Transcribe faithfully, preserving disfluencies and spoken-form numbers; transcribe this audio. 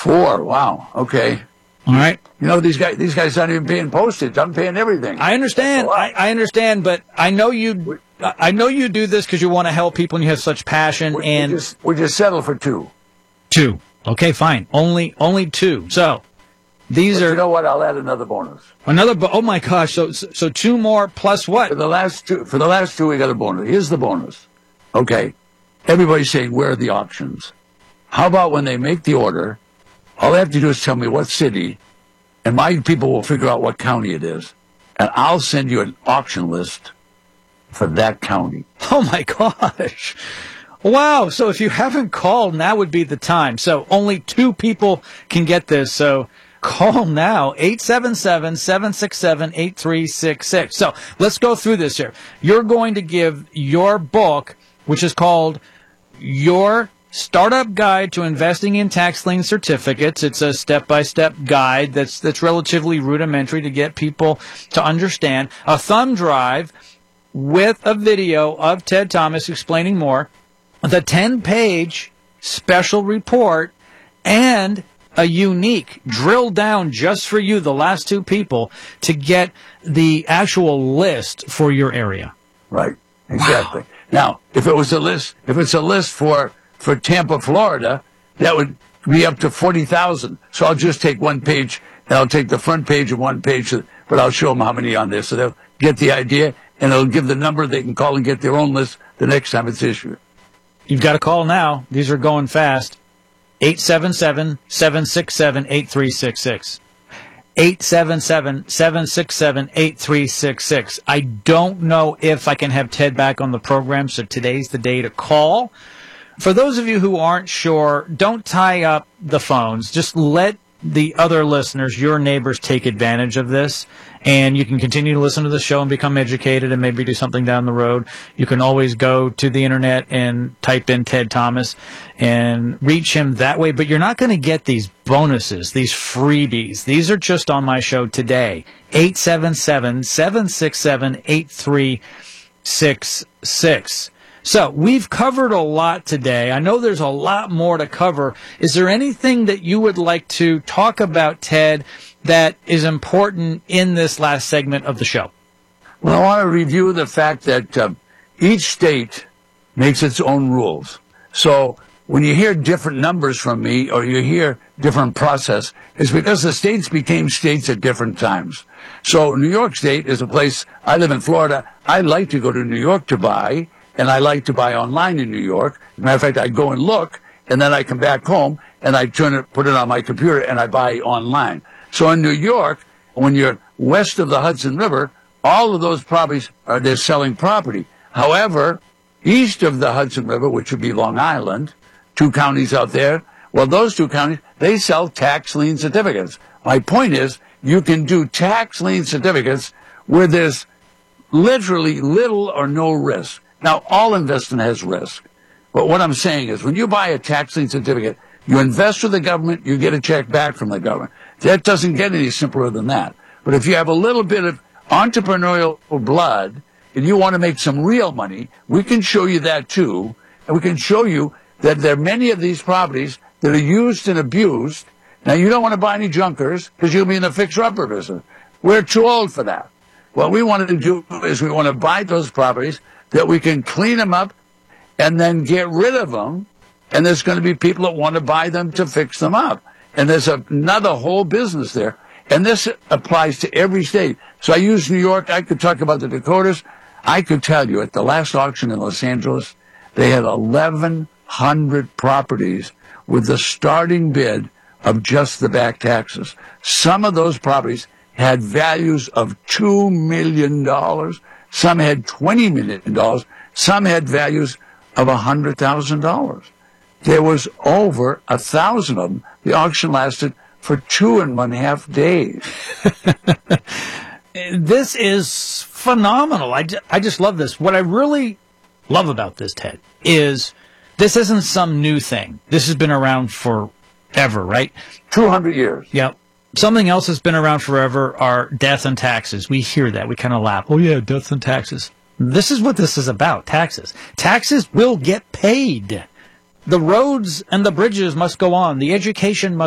Four. Wow. Okay. All right. You know, these guys, these guys aren't even paying postage. I'm paying everything. I understand. I, I understand, but I know you. I know you do this because you want to help people and you have such passion. We, and we just, we just settle for two. Two. Okay, fine. Only, only two. So these but are. You know what? I'll add another bonus. Another. Bo- oh my gosh! So, so two more plus what? For the last two. For the last two, we got a bonus. Here's the bonus. Okay. Everybody's saying, where are the auctions? How about when they make the order, all they have to do is tell me what city, and my people will figure out what county it is, and I'll send you an auction list for that county. Oh, my gosh. Wow. So if you haven't called, now would be the time. So only two people can get this. So call now, eight seven seven, seven six seven, eight three six six. So let's go through this here. You're going to give your book, which is called Your Startup Guide to Investing in Tax Lien Certificates. It's a step-by-step guide that's that's relatively rudimentary to get people to understand. A thumb drive with a video of Ted Thomas explaining more. The ten-page special report and a unique drill down just for you, the last two people, to get the actual list for your area. Right. Exactly. Wow. Now, if it was a list, if it's a list for For Tampa, Florida, that would be up to forty thousand. So I'll just take one page, and I'll take the front page and one page, but I'll show them how many on there. So they'll get the idea, and it'll give the number. They can call and get their own list the next time it's issued. You've got to call now. These are going fast. eight seven seven, seven six seven, eight three six six. eight seven seven, seven six seven, eight three six six. I don't know if I can have Ted back on the program, so today's the day to call. For those of you who aren't sure, don't tie up the phones. Just let the other listeners, your neighbors, take advantage of this. And you can continue to listen to the show and become educated and maybe do something down the road. You can always go to the internet and type in Ted Thomas and reach him that way. But you're not going to get these bonuses, these freebies. These are just on my show today. eight seven seven, seven six seven, eight three six six. So we've covered a lot today. I know there's a lot more to cover. Is there anything that you would like to talk about, Ted, that is important in this last segment of the show? Well, I want to review the fact that uh, each state makes its own rules. So when you hear different numbers from me or you hear different process, it's because the states became states at different times. So New York State is a place, I live in Florida, I like to go to New York to buy, and I like to buy online in New York. As a matter of fact, I go and look, and then I come back home, and I turn it, put it on my computer, and I buy online. So in New York, when you're west of the Hudson River, all of those properties are, they're selling property. However, east of the Hudson River, which would be Long Island, two counties out there, well, those two counties, they sell tax lien certificates. My point is, you can do tax lien certificates where there's literally little or no risk. Now, all investment has risk. But what I'm saying is when you buy a tax lien certificate, you invest with the government, you get a check back from the government. That doesn't get any simpler than that. But if you have a little bit of entrepreneurial blood and you want to make some real money, we can show you that too. And we can show you that there are many of these properties that are used and abused. Now, you don't want to buy any junkers because you'll be in the fixer-upper business. We're too old for that. What we want to do is we want to buy those properties that we can clean them up and then get rid of them, and there's going to be people that want to buy them to fix them up. And there's another whole business there. And this applies to every state. So I use New York. I could talk about the Dakotas. I could tell you at the last auction in Los Angeles, they had eleven hundred properties with the starting bid of just the back taxes. Some of those properties had values of two million dollars. Some had twenty million dollars. Some had values of one hundred thousand dollars. There was over a thousand of them. The auction lasted for two and one half days. This is phenomenal. I, ju- I just love this. What I really love about this, Ted, is this isn't some new thing. This has been around forever, right? two hundred years. Yep. Something else that's been around forever are death and taxes. We hear that. We kind of laugh. Oh, yeah, death and taxes. This is what this is about, taxes. Taxes will get paid. The roads and the bridges must go on. The education must